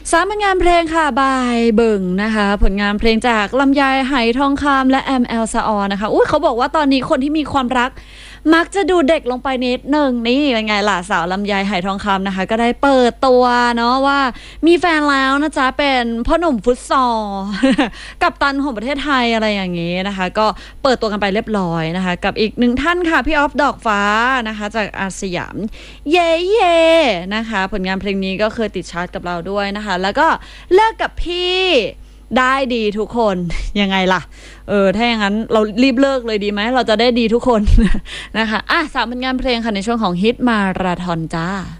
สามผลงานเพลงค่ะบายเบิ่งนะคะผลงานเพลงจากลำไยไหทองคำและแอมแอลซาออนะคะอุ้ยเขาบอกว่าตอนนี้คนที่มีความรักมักจะดูเด็กลงไปนิดหนึ่งนี่เป็นไงล่ะสาวลำไยไหทองคำนะคะก็ได้เปิดตัวเนาะว่ามีแฟนแล้วนะจ๊ะเป็นพ่อหนุ่มฟุตซอล กัปตันของประเทศไทยอะไรอย่างนี้นะคะก็เปิดตัวกันไปเรียบร้อยนะคะกับอีกหนึ่งท่านค่ะพี่ออฟดอกฟ้านะคะจากอาสยามเย่เย่นะคะผลงานเพลงนี้ก็เคยติดชาร์ตกับเราด้วยนะคะแล้วก็เลิกกับพี่ได้ดีทุกคนยังไงล่ะถ้าอย่างนั้นเรารีบเลิกเลยดีไหมเราจะได้ดีทุกคน นะคะสามผลงานเพลงค่ะในช่วงของฮิตมาราธอนจ้า